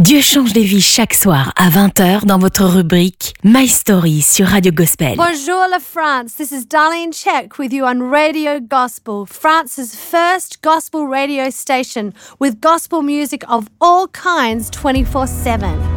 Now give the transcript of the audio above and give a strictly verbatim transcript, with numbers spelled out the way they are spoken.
Dieu change les vies chaque soir à vingt heures dans votre rubrique My Story sur Radio Gospel. Bonjour la France, this is Darlene Check with you on Radio Gospel, France's first gospel radio station with gospel music of all kinds twenty-four seven.